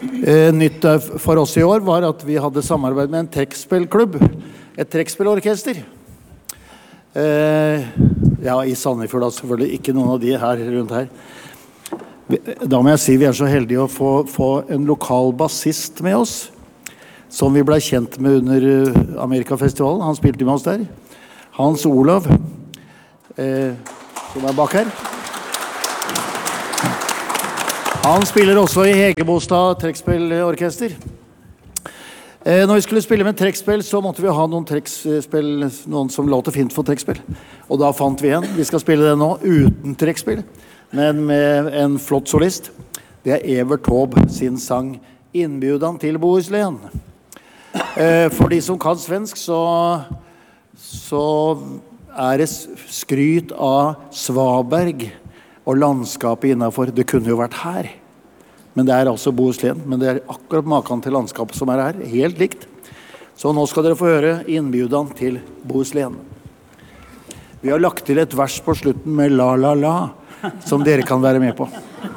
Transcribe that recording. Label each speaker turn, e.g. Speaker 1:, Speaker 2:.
Speaker 1: Nytt for oss I år var at vi hadde samarbeid med en trekkspillklubb, et trekkspillorkester. Ja, I Sandefjord da, selvfølgelig, ikke noen av de her rundt her. Da må jeg si vi så heldige å få en lokal bassist med oss, som vi ble kjent med under Amerikafestivalen. Han spilte med oss der. Hans Olav, som bak her. Han spiller også I Hegebostad trekkspillorkester. Når vi skulle spille med trekkspill, så måtte vi ha noen trekkspill, noen som låter fint for trekkspill. Og da fant vi en. Vi skal spille den nå uten trekkspill, men med en flott solist. Det Evert Taube sin sang «Innbjudan til Bohuslän». For de som kan svensk, så det skryt av Svaberg og landskapet innenfor. Det kunne jo vært her. Men det altså Bohuslän. Men det akkurat maken til landskapet som her. Helt likt. Så nå skal dere få høre innbjudan til Bohuslän. Vi har lagt til et vers på slutten med la la la, som dere kan være med på.